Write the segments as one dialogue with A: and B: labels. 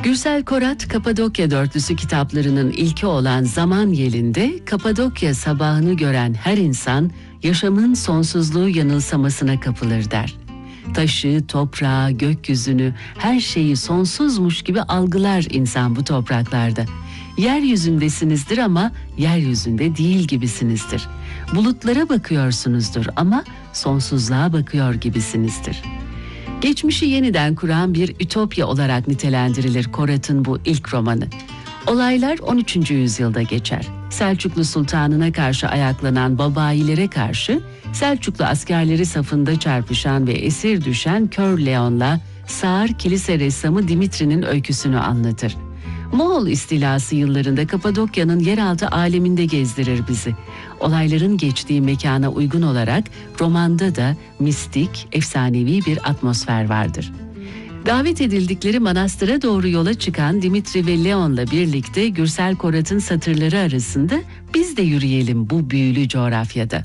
A: Gürsel Korat, Kapadokya Dörtlüsü kitaplarının ilki olan Zaman Yeli'nde Kapadokya sabahını gören her insan yaşamın sonsuzluğu yanılsamasına kapılır der. Taşı, toprağı, gökyüzünü, her şeyi sonsuzmuş gibi algılar insan bu topraklarda. Yeryüzündesinizdir ama yeryüzünde değil gibisinizdir. Bulutlara bakıyorsunuzdur ama sonsuzluğa bakıyor gibisinizdir. Geçmişi yeniden kuran bir ütopya olarak nitelendirilir Korat'ın bu ilk romanı. Olaylar 13. yüzyılda geçer. Selçuklu Sultanı'na karşı ayaklanan Babailere karşı Selçuklu askerleri safında çarpışan ve esir düşen Kör Leon'la sağır kilise ressamı Dimitri'nin öyküsünü anlatır. Moğol istilası yıllarında Kapadokya'nın yeraltı aleminde gezdirir bizi. Olayların geçtiği mekana uygun olarak romanda da mistik, efsanevi bir atmosfer vardır. Davet edildikleri manastıra doğru yola çıkan Dimitri ve Leon'la birlikte Gürsel Korat'ın satırları arasında biz de yürüyelim bu büyülü coğrafyada.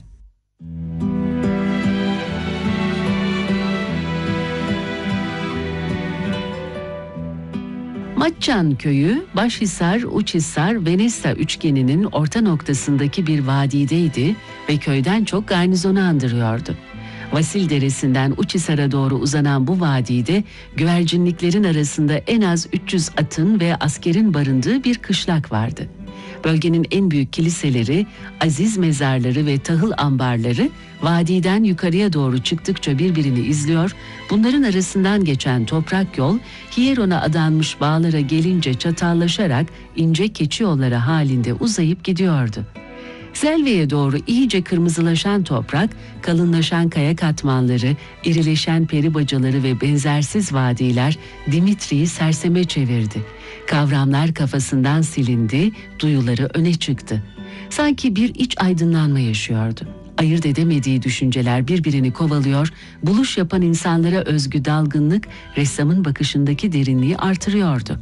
A: Maçcan köyü, Başhisar, Uçhisar, Venesa üçgeninin orta noktasındaki bir vadideydi ve köyden çok garnizonu andırıyordu. Vasil Deresi'nden Uçhisar'a doğru uzanan bu vadide güvercinliklerin arasında en az 300 atın ve askerin barındığı bir kışlak vardı. Bölgenin en büyük kiliseleri, aziz mezarları ve tahıl ambarları vadiden yukarıya doğru çıktıkça birbirini izliyor, bunların arasından geçen toprak yol Hieron'a adanmış bağlara gelince çatallaşarak ince keçi yolları halinde uzayıp gidiyordu. Selve'ye doğru iyice kırmızılaşan toprak, kalınlaşan kaya katmanları, irileşen peri bacaları ve benzersiz vadiler Dimitri'yi serseme çevirdi. Kavramlar kafasından silindi, duyuları öne çıktı. Sanki bir iç aydınlanma yaşıyordu. Ayırt edemediği düşünceler birbirini kovalıyor, buluş yapan insanlara özgü dalgınlık ressamın bakışındaki derinliği artırıyordu.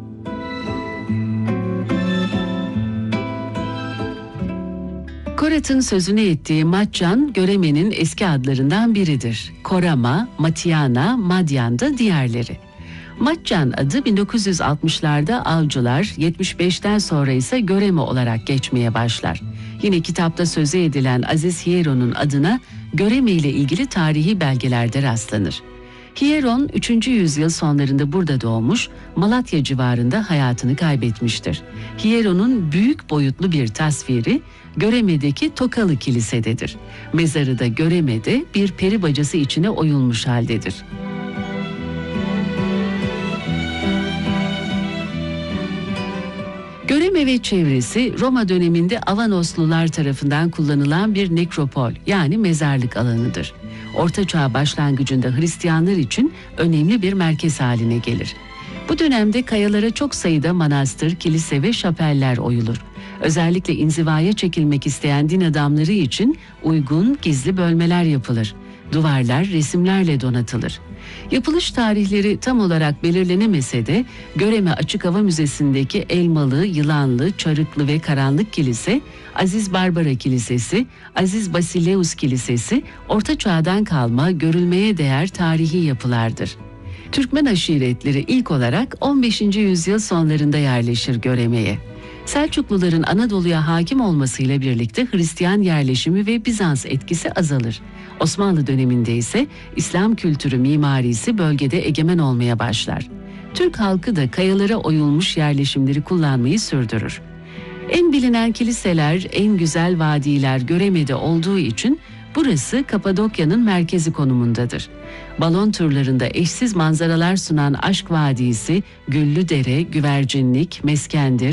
A: Korat'ın sözünü ettiği Maçcan, Göreme'nin eski adlarından biridir. Korama, Matiana, Madyan da diğerleri. Maçcan adı 1960'larda Avcılar, 75'ten sonra ise Göreme olarak geçmeye başlar. Yine kitapta sözü edilen Aziz Hieron'un adına Göreme ile ilgili tarihi belgelerde rastlanır. Hieron 3. yüzyıl sonlarında burada doğmuş, Malatya civarında hayatını kaybetmiştir. Hieron'un büyük boyutlu bir tasviri Göreme'deki Tokalı Kilise'dedir. Mezarı da Göreme'de bir peri bacası içine oyulmuş haldedir. Göreme ve çevresi Roma döneminde Avanoslular tarafından kullanılan bir nekropol yani mezarlık alanıdır. Orta Çağ başlangıcında Hristiyanlar için önemli bir merkez haline gelir. Bu dönemde kayalara çok sayıda manastır, kilise ve şapeller oyulur. Özellikle inzivaya çekilmek isteyen din adamları için uygun gizli bölmeler yapılır. Duvarlar resimlerle donatılır. Yapılış tarihleri tam olarak belirlenemese de Göreme Açık Hava Müzesi'ndeki Elmalı, Yılanlı, Çarıklı ve Karanlık Kilise, Aziz Barbara Kilisesi, Aziz Basileus Kilisesi, Orta Çağ'dan kalma görülmeye değer tarihi yapılardır. Türkmen aşiretleri ilk olarak 15. yüzyıl sonlarında yerleşir Göreme'ye. Selçukluların Anadolu'ya hakim olmasıyla birlikte Hristiyan yerleşimi ve Bizans etkisi azalır. Osmanlı döneminde ise İslam kültürü mimarisi bölgede egemen olmaya başlar. Türk halkı da kayalara oyulmuş yerleşimleri kullanmayı sürdürür. En bilinen kiliseler, en güzel vadiler Göreme'de olduğu için burası Kapadokya'nın merkezi konumundadır. Balon turlarında eşsiz manzaralar sunan Aşk Vadisi, Güllüdere, Güvercinlik, Meskendir,